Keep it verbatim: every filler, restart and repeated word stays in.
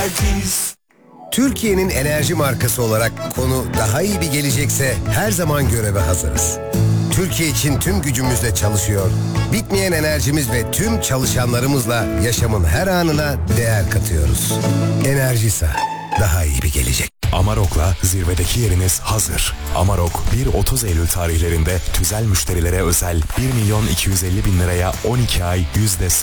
Enerjiz. Türkiye'nin enerji markası olarak konu daha iyi bir gelecekse her zaman göreve hazırız. Türkiye için tüm gücümüzle çalışıyor, bitmeyen enerjimiz ve tüm çalışanlarımızla yaşamın her anına değer katıyoruz. Enerjisa, daha iyi bir gelecek. Amarok'la zirvedeki yeriniz hazır. Amarok bir otuz Eylül tarihlerinde tüzel müşterilere özel bir milyon iki yüz elli bin liraya on iki ay yüzde